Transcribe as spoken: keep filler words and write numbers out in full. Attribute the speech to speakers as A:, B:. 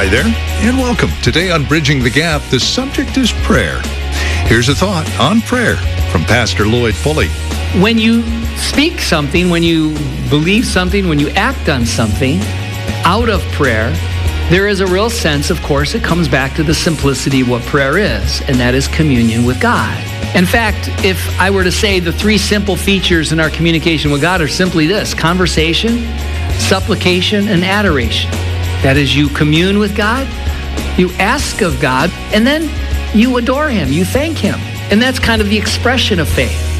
A: Hi there, and welcome. Today on Bridging the Gap, the subject is prayer. Here's a thought on prayer from Pastor Lloyd Pulley.
B: When you speak something, when you believe something, when you act on something out of prayer, there is a real sense, of course, it comes back to the simplicity of what prayer is, and that is communion with God. In fact, if I were to say the three simple features in our communication with God are simply this: conversation, supplication, and adoration. That is, you commune with God, you ask of God, and then you adore Him, you thank Him. And that's kind of the expression of faith.